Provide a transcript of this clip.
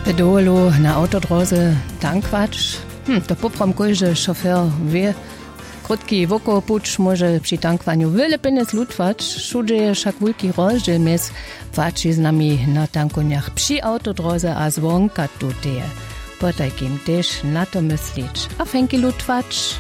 Pedolu na autodroze tankować. To poprom kojże šofer wie. Krótki wokopuć może przy tankwaniu wiele pieniędzy lutwać. Wszędzie jest však wielki rozdział między płaciznami na tankoniach przy autodroze a zwonka tutaj. Po takim też na to myśleć. A fenki lutwać.